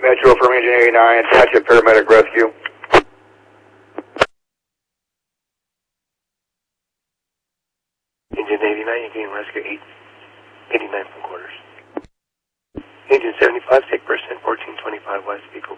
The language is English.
Metro from Engine 89, attach a paramedic rescue. Engine 89, you're getting rescue 89 from quarters. Engine 75, take person 1425 west, vehicle